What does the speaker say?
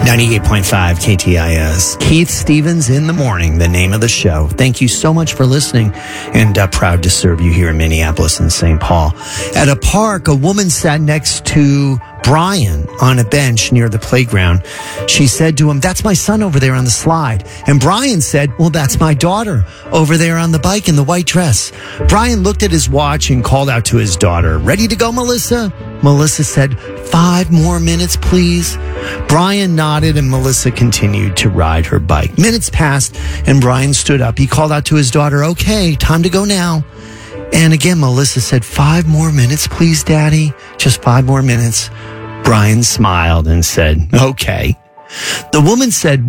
98.5 KTIS. Keith Stevens in the Morning, the name of the show. Thank you so much for listening, and proud to serve you here in Minneapolis and St. Paul. At a park, a woman sat next to Brian on a bench near the playground. She said to him, "That's my son over there on the slide." And Brian said, "Well, that's my daughter over there on the bike in the white dress." Brian looked at his watch and called out to his daughter, "Ready to go, Melissa?" Melissa said, "5 more minutes, please." Brian nodded and Melissa continued to ride her bike. Minutes passed and Brian stood up. He called out to his daughter, "Okay, time to go now." And again, Melissa said, "5 more minutes, please, Daddy. Just 5 more minutes." Brian smiled and said, "Okay." The woman said,